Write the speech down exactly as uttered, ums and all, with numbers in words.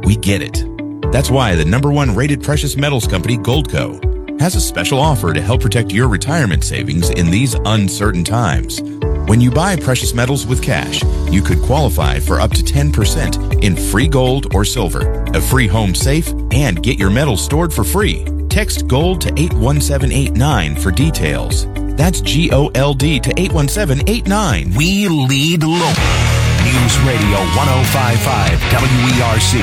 We get it. That's why the number one rated precious metals company, Goldco, has a special offer to help protect your retirement savings in these uncertain times. When you buy precious metals with cash, you could qualify for up to ten percent in free gold or silver, a free home safe, and get your metals stored for free. Text GOLD to eight one seven eight nine for details. That's G O L D to eight one seven eight nine. We lead local. News Radio one oh five point five W E R C.